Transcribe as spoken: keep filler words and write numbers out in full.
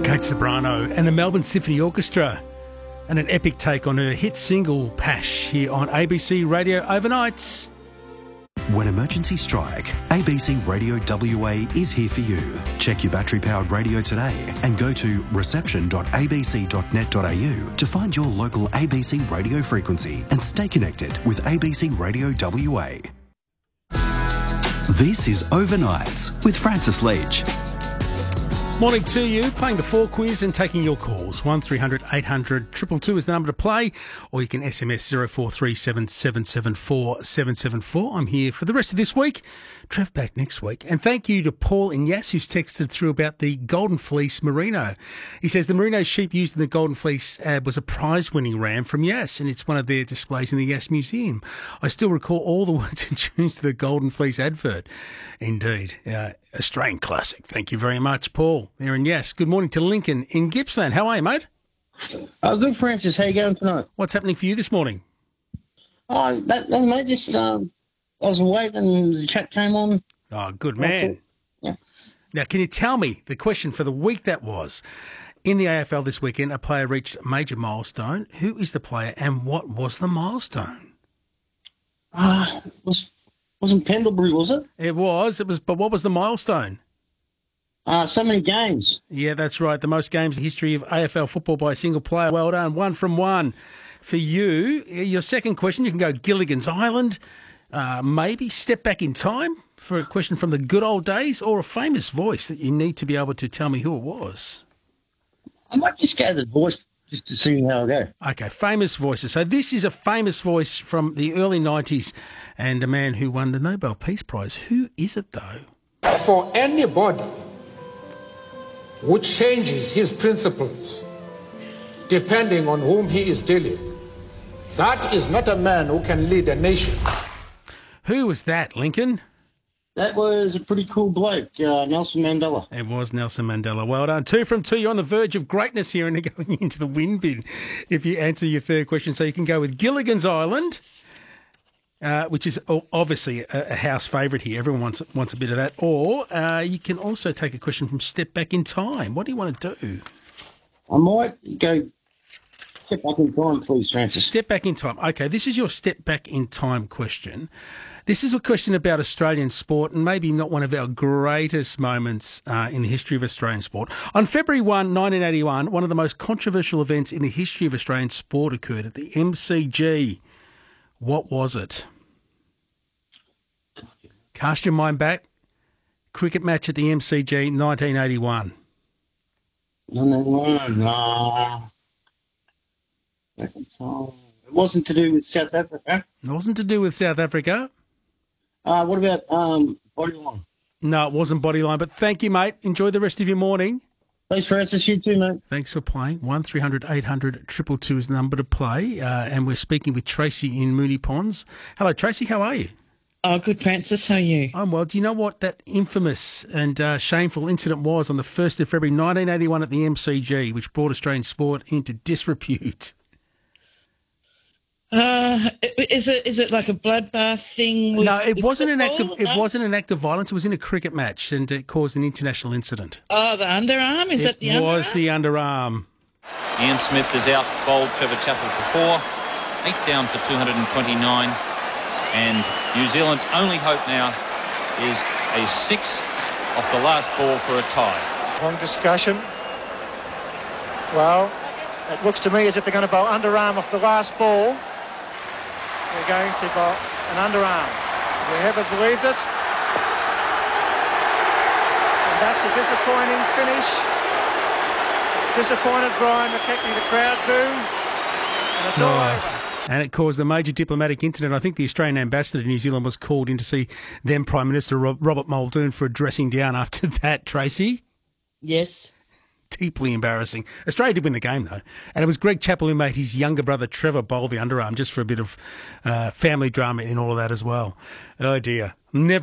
Kate Ceberano and the Melbourne Symphony Orchestra, and an epic take on her hit single Pash here on A B C Radio Overnights. When emergency strike, A B C Radio W A is here for you. Check your battery-powered radio today and go to reception dot a b c dot net dot a u to find your local A B C radio frequency and stay connected with A B C Radio W A. This is Overnights with Francis Leach. Morning to you, playing the four quiz and taking your calls. one three hundred eight hundred two two two is the number to play, or you can S M S zero four three seven seven seven four seven seven four. I'm here for the rest of this week. Trev back next week. And thank you to Paul in Yass, who's texted through about the Golden Fleece Merino. He says the Merino sheep used in the Golden Fleece ad was a prize-winning ram from Yass, and it's one of their displays in the Yass Museum. I still recall all the words and tunes to the Golden Fleece advert. Indeed. Uh, Australian classic. Thank you very much, Paul. There in Yass. Good morning to Lincoln in Gippsland. How are you, mate? Oh, good, Francis. How you going tonight? What's happening for you this morning? Oh, that, that mate, just um, I was awake and the chat came on. Oh, good man. Yeah. Now, can you tell me the question for the week that was? In the A F L this weekend, a player reached a major milestone. Who is the player and what was the milestone? Ah, uh, was wasn't Pendlebury, was it? It was. It was. But what was the milestone? Uh, so many games. Yeah, that's right. The most games in the history of A F L football by a single player. Well done. One from one for you. Your second question, you can go Gilligan's Island, uh, maybe Step Back in Time for a question from the good old days, or a famous voice that you need to be able to tell me who it was. I might just go the voice just to see how I go. Okay, famous voices. So this is a famous voice from the early nineties and a man who won the Nobel Peace Prize. Who is it, though? For anybody who changes his principles depending on whom he is dealing, that is not a man who can lead a nation. Who was that, Lincoln? That was a pretty cool bloke, uh, Nelson Mandela. It was Nelson Mandela. Well done. Two from two. You're on the verge of greatness here and going into the win bin if you answer your third question. So you can go with Gilligan's Island, uh, which is obviously a, a house favourite here. Everyone wants, wants a bit of that. Or uh, you can also take a question from Step Back in Time. What do you want to do? I might go Step Back in Time, please, Francis. Step Back in Time. Okay, this is your Step Back in Time question. This is a question about Australian sport and maybe not one of our greatest moments uh, in the history of Australian sport. On February first, nineteen eighty-one, one of the most controversial events in the history of Australian sport occurred at the M C G. What was it? Cast your mind back. Cricket match at the M C G, nineteen eighty-one. No, no, no, no. It wasn't to do with South Africa. It wasn't to do with South Africa. Uh, what about um, Bodyline? No, it wasn't Bodyline, but thank you, mate. Enjoy the rest of your morning. Thanks, Francis. You too, mate. Thanks for playing. one three hundred eight hundred two two two is the number to play. Uh, and we're speaking with Tracy in Moonee Ponds. Hello, Tracy. How are you? Oh, good, Francis. How are you? I'm well. Do you know what that infamous and uh, shameful incident was on the first of February nineteen eighty-one at the M C G, which brought Australian sport into disrepute? Uh, is it is it like a bloodbath thing? With, no, it wasn't an act of it no? wasn't an act of violence. It was in a cricket match, and it caused an international incident. Oh, the underarm? Is it that the underarm? It was the underarm. Ian Smith is out, bowled Trevor Chappell for four, eight down for two hundred twenty-nine, and New Zealand's only hope now is a six off the last ball for a tie. Long discussion. Well, it looks to me as if they're going to bowl underarm off the last ball. They're going to bowl an underarm. We haven't believed it. And that's a disappointing finish. Disappointed Brian McKechnie, the crowd boo. And it's all Oh. over. And it caused a major diplomatic incident. I think the Australian ambassador to New Zealand was called in to see then Prime Minister Robert Muldoon for a dressing down after that, Tracy. Yes. Deeply embarrassing. Australia did win the game, though. And it was Greg Chappell who made his younger brother Trevor bowl the underarm just for a bit of uh, family drama in all of that as well. Oh, dear. Never